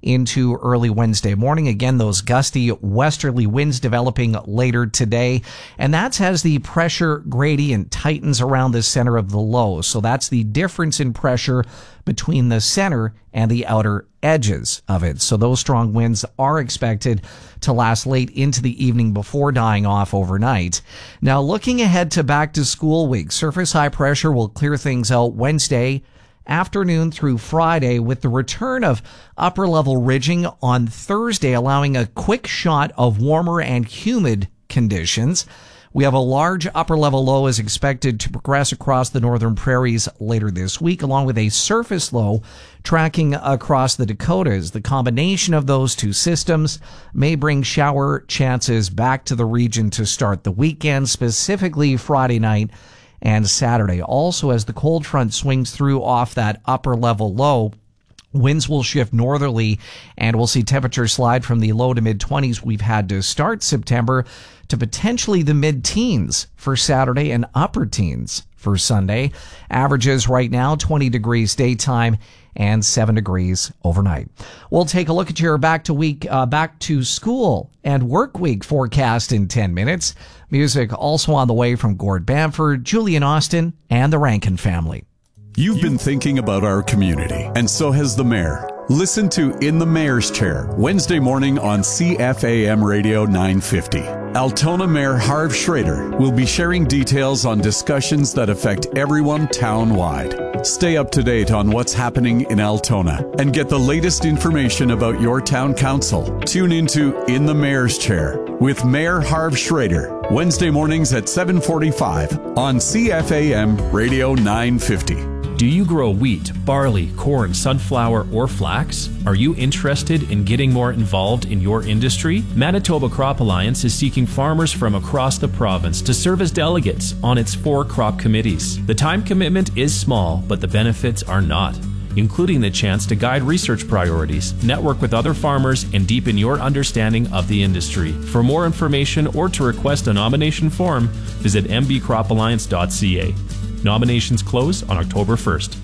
into early Wednesday morning. Again, those gusty westerly winds developing later today. And that's as the pressure gradient tightens around the center of the low. So that's the difference in pressure between the center and the outer edges of it. So those strong winds are expected to last late into the evening before dying off overnight. Now, looking ahead to back to school week, surface high pressure will clear things out Wednesday afternoon through Friday, with the return of upper level ridging on Thursday, allowing a quick shot of warmer and humid conditions. We have a large upper level low is expected to progress across the northern prairies later this week, along with a surface low tracking across the Dakotas. The combination of those two systems may bring shower chances back to the region to start the weekend, specifically Friday night and Saturday. Also, as the cold front swings through off that upper level low, winds will shift northerly, and we'll see temperatures slide from the low to mid-20s we've had to start September to potentially the mid-teens for Saturday and upper teens for Sunday. Averages right now 20 degrees daytime and 7 degrees overnight. We'll take a look at your back to school and work week forecast in 10 minutes. Music also on the way from Gord Bamford, Julian Austin, and the Rankin family. You've been thinking about our community, and so has the mayor. Listen to In the Mayor's Chair, Wednesday morning on CFAM Radio 950. Altona Mayor Harv Schrader will be sharing details on discussions that affect everyone town-wide. Stay up to date on what's happening in Altona and get the latest information about your town council. Tune into In the Mayor's Chair with Mayor Harv Schrader, Wednesday mornings at 7:45 on CFAM Radio 950. Do you grow wheat, barley, corn, sunflower, or flax? Are you interested in getting more involved in your industry? Manitoba Crop Alliance is seeking farmers from across the province to serve as delegates on its 4 crop committees. The time commitment is small, but the benefits are not, including the chance to guide research priorities, network with other farmers, and deepen your understanding of the industry. For more information or to request a nomination form, visit mbcropalliance.ca. Nominations close on October 1st.